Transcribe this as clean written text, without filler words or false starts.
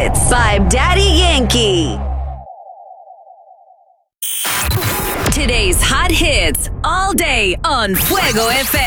Hits by Daddy Yankee. Today's hot hits all day on Fuego FM.